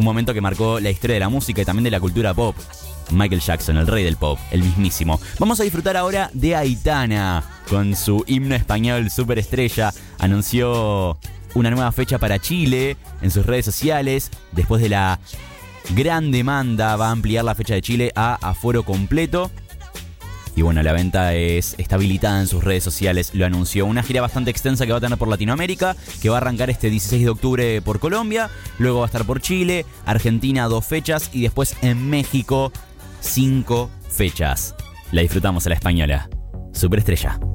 momento que marcó la historia de la música y también de la cultura pop. Michael Jackson, el rey del pop, el mismísimo. Vamos a disfrutar ahora de Aitana con su himno español Superestrella. Anunció una nueva fecha para Chile en sus redes sociales. Después de la gran demanda, va a ampliar la fecha de Chile a aforo completo. Y bueno, la venta está habilitada en sus redes sociales, lo anunció. Una gira bastante extensa que va a tener por Latinoamérica, que va a arrancar este 16 de octubre por Colombia, luego va a estar por Chile, Argentina 2 fechas y después en México 5 fechas. La disfrutamos a la española. Superestrella.